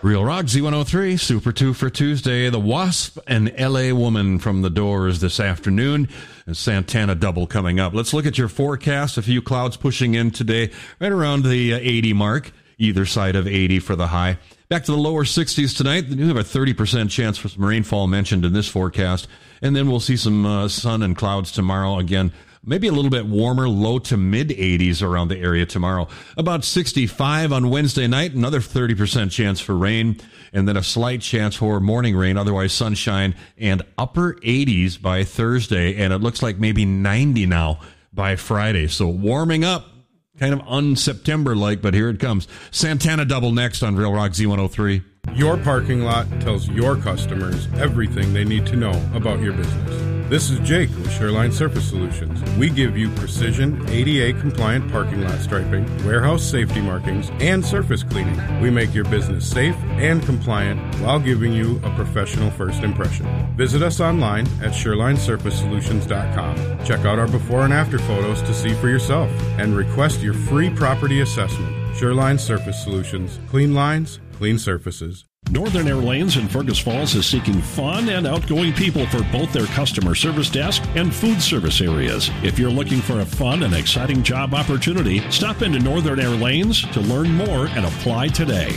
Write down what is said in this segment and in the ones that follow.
Real Rock Z103, Super 2 for Tuesday. The Wasp and LA Woman from the Doors this afternoon. And Santana Double coming up. Let's look at your forecast. A few clouds pushing in today, right around the 80 mark, either side of 80 for the high. Back to the lower 60s tonight. You have a 30% chance for some rainfall mentioned in this forecast. And then we'll see some sun and clouds tomorrow again. Maybe a little bit warmer, low to mid 80s around the area tomorrow. About 65 on Wednesday night, another 30% chance for rain, and then a slight chance for morning rain, otherwise sunshine, and upper 80s by Thursday, and it looks like maybe 90 now by Friday. So warming up, kind of un-September-like, but here it comes. Santana Double next on Real Rock Z103. Your parking lot tells your customers everything they need to know about your business. This is Jake with Shoreline Surface Solutions. We give you precision ADA-compliant parking lot striping, warehouse safety markings, and surface cleaning. We make your business safe and compliant while giving you a professional first impression. Visit us online at ShorelineSurfaceSolutions.com. Check out our before and after photos to see for yourself, and request your free property assessment. Shoreline Surface Solutions. Clean lines, clean surfaces. Northern Air Lanes in Fergus Falls is seeking fun and outgoing people for both their customer service desk and food service areas. If you're looking for a fun and exciting job opportunity, stop into Northern Air Lanes to learn more and apply today.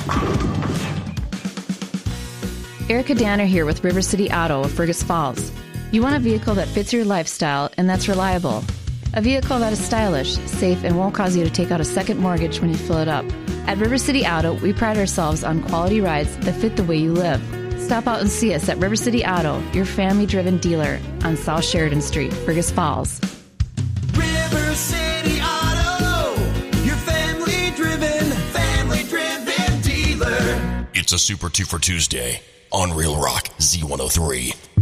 Erica Danner here with River City Auto of Fergus Falls. You want a vehicle that fits your lifestyle and that's reliable. A vehicle that is stylish, safe, and won't cause you to take out a second mortgage when you fill it up. At River City Auto, we pride ourselves on quality rides that fit the way you live. Stop out and see us at River City Auto, your family-driven dealer on South Sheridan Street, Fergus Falls. River City Auto, your family-driven dealer. It's a Super 2 for Tuesday on Real Rock Z103.